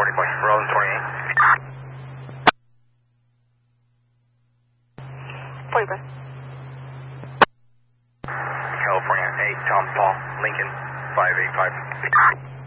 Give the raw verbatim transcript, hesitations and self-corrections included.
forty point, Rollins twenty-eight. forty point. California eight, Tom Paul, Lincoln five eight five.